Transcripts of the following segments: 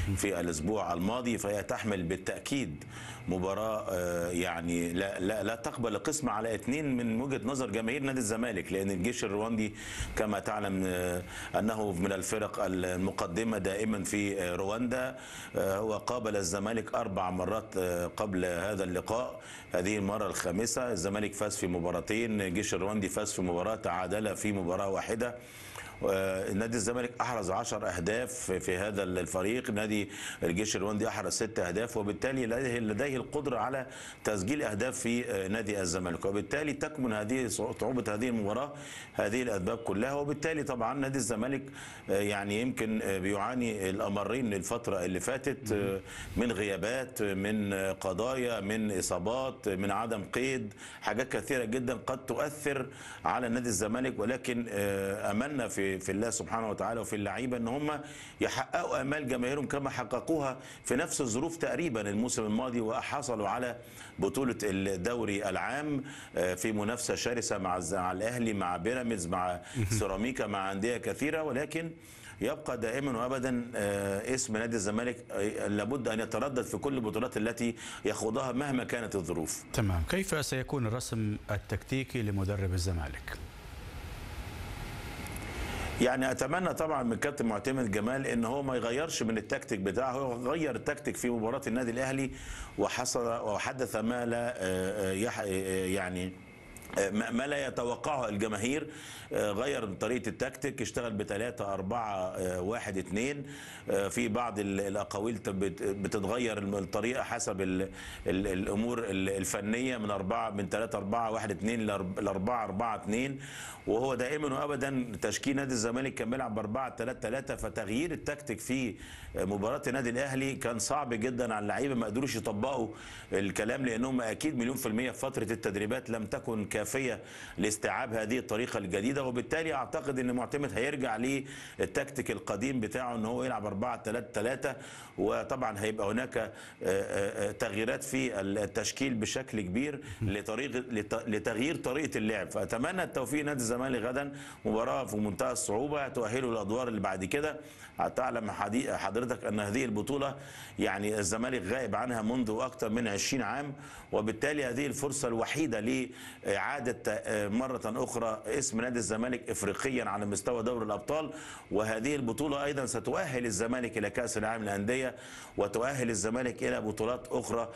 في الأسبوع الماضي، فهي تحمل بالتأكيد مباراة يعني لا تقبل القسمة على اثنين من وجهة نظر جماهير نادي الزمالك، لأن الجيش الرواندي كما تعلم أنه من الفرق المقدمة دائما في رواندا. هو قابل الزمالك 4 مرات قبل هذا اللقاء، هذه المرة الخامسة. الزمالك فاز في مباراتين، الجيش الرواندي فاز في مباراة، تعادل في مباراة واحدة. نادي الزمالك احرز 10 اهداف في هذا الفريق، نادي الجيش الرواندي احرز 6 اهداف، وبالتالي لديه القدره على تسجيل اهداف في نادي الزمالك، وبالتالي تكمن هذه صعوبه هذه المباراه هذه الاسباب كلها. وبالتالي طبعا نادي الزمالك يعني يمكن بيعاني الامرين الفتره اللي فاتت، من غيابات، من قضايا، من اصابات، من عدم قيد، حاجات كثيره جدا قد تؤثر على نادي الزمالك. ولكن املنا في الله سبحانه وتعالى وفي اللعيبه ان هم يحققوا امال جماهيرهم كما حققوها في نفس الظروف تقريبا الموسم الماضي، وحصلوا على بطوله الدوري العام في منافسه شرسه مع الاهلي، مع بيراميدز، مع سيراميكا، مع انديه كثيره. ولكن يبقى دائما وابدا اسم نادي الزمالك لابد ان يتردد في كل البطولات التي يخوضها مهما كانت الظروف. تمام. كيف سيكون الرسم التكتيكي لمدرب الزمالك؟ يعني اتمنى طبعا من كابتن معتمد جمال ان هو ما يغيرش من التكتيك بتاعه. هو غير التكتيك في مباراه النادي الاهلي وحدث ما لا يعني ما لا يتوقعه الجماهير. غير طريقه التكتيك، اشتغل ب3-4-1-2. في بعض الاقاويل بتتغير الطريقه حسب الامور الفنيه من 3-4-1-2 ل 4-4-2. وهو دائما وابدا تشكيل نادي الزمالك كان بيلعب ب4-3-3. فتغيير التكتيك في مباراه النادي الاهلي كان صعب جدا على اللعيبه، ما قدروش يطبقوا الكلام، لانهم اكيد مليون في المية في فتره التدريبات لم تكن كافيه لاستيعاب هذه الطريقه الجديده. وبالتالي اعتقد ان معتمد هيرجع للتكتيك القديم بتاعه ان هو يلعب 4-3-3. وطبعا هيبقى هناك تغييرات في التشكيل بشكل كبير لتغيير طريقه اللعب. فاتمنى التوفيق نادي الزمالك غدا، مباراه في منتهى الصعوبه هتؤهله للادوار اللي بعد كده. تعلم حضرتك ان هذه البطوله يعني الزمالك غائب عنها منذ اكثر من 20 عام، وبالتالي هذه الفرصه الوحيده لاعاده مره اخرى اسم نادي الزمالك افريقيا على مستوى دوري الابطال. وهذه البطوله ايضا ستؤهل الزمالك الى كاس العالم للانديه، وتؤهل الزمالك الى بطولات اخرى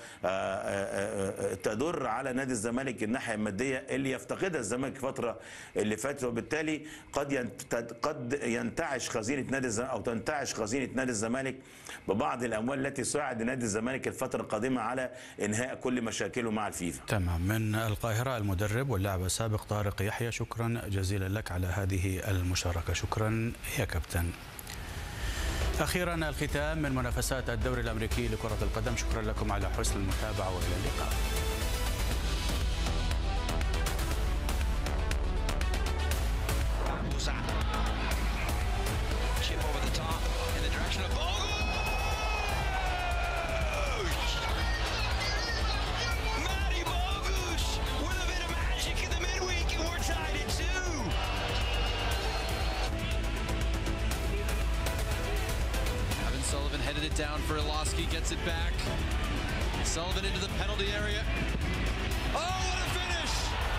تدر على نادي الزمالك الناحيه الماديه اللي يفتقدها الزمالك الفتره اللي فاتت. وبالتالي قد ينتعش خزينه نادي الزمالك او تنتعش خزينه نادي الزمالك ببعض الاموال التي تساعد نادي الزمالك الفتره القادمه على انهاء كل مشاكله مع الفيفا. تمام. من القاهره المدرب واللاعب السابق طارق يحيى، شكرا جزيلا لك على هذه المشاركه. شكرا يا كابتن. اخيرا الختام من منافسات الدوري الامريكي لكره القدم. شكرا لكم على حسن المتابعه والى اللقاء. Headed it down for Orlowski, gets it back. Sullivan into the penalty area. Oh, what a finish!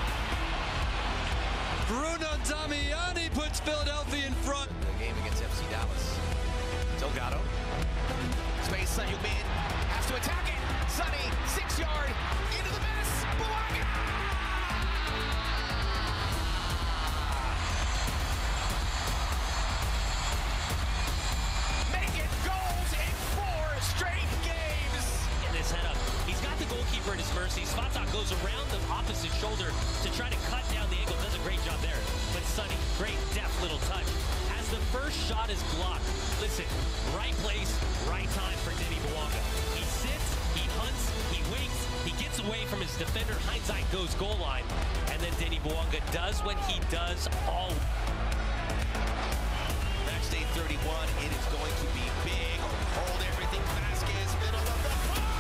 Bruno Damiani puts Philadelphia in front. The game against FC Dallas. Delgado. Space, Son Heung-min has to attack it. Sonny, 6-yard, into the mess. Bouanga! Straight games. In his head up. He's got the goalkeeper at his mercy. Svatak goes around the opposite shoulder to try to cut down the angle. Does a great job there. But Sonny, great deft little touch. As the first shot is blocked, listen, right place, right time for Denny Bouanga. He sits, he hunts, he waits, he gets away from his defender. Hindsight goes goal line. And then Denny Bouanga does what he does all. Match day 31, it is going to be big. Hold everything. Vasquez, middle of